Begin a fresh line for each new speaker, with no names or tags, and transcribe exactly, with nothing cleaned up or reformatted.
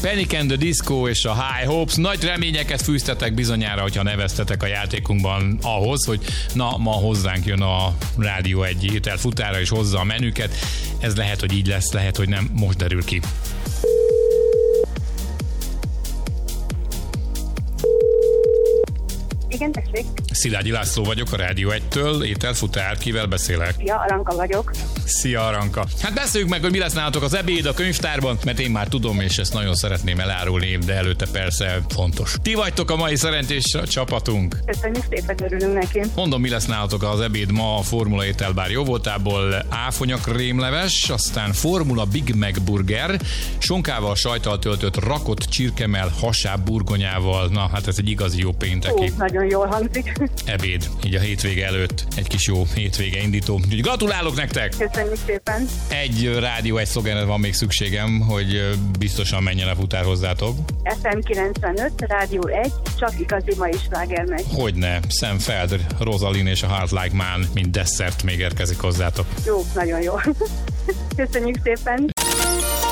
Panic and the Disco és a High Hopes. Nagy reményeket fűztetek bizonyára, hogyha neveztetek a játékunkban ahhoz, hogy na, ma hozzánk jön a Rádió egy ételfutára és hozza a menüket. Ez lehet, hogy így lesz, lehet, hogy nem. Most derül ki.
Igen, tessék.
Szilágyi László vagyok a Rádió egytől, ételfutár, kivel beszélek?
Ja, Aranka vagyok.
Szia, Aranka. Hát beszéljük meg, hogy mi lesz nálatok az ebéd a könyvtárban, mert én már tudom, és ezt nagyon szeretném elárulni, de előtte persze fontos. Ti vagytok a mai szerencsés csapatunk.
Köszönjük szépen, örülünk neki.
Mondom, mi lesz nálatok az ebéd ma a Formula ételbár jóvoltából. Áfonyak rémleves, aztán Formula Big Mac burger, sonkával, sajttal töltött rakott csirkemell, hasáb burgonyával. Na, hát ez egy igazi jó pénteki.
Ó, nagyon jól hangzik.
Ebéd, így a hétvége előtt. Egy kis jó hétvége indító. Úgyhogy gratulálok nektek!
Köszönjük szépen.
Egy rádió, egy szlogenre van még szükségem, hogy biztosan menjen a futár hozzátok.
ef em kilencvenöt, Rádió egy, csak igazi mai sláger megy.
Hogyne, Sam Feld, Rosalind és a Heart Like Man, mint desszert még érkezik hozzátok.
Jó, nagyon jó. Köszönjük szépen.